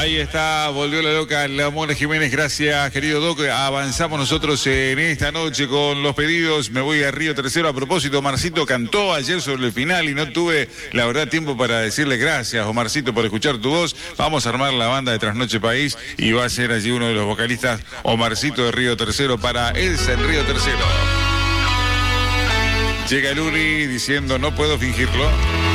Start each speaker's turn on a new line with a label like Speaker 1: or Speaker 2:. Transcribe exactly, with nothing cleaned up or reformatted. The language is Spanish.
Speaker 1: Ahí está, volvió la loca la Mona Jiménez, gracias querido Doc. Avanzamos nosotros en esta noche con los pedidos. Me voy a Río Tercero. A propósito, Omarcito cantó ayer sobre el final y no tuve, la verdad, tiempo para decirle gracias, Omarcito, por escuchar tu voz. Vamos a armar la banda de Trasnoche País y va a ser allí uno de los vocalistas, Omarcito de Río Tercero, para Elsa en Río Tercero. Llega Luli diciendo, no puedo fingirlo.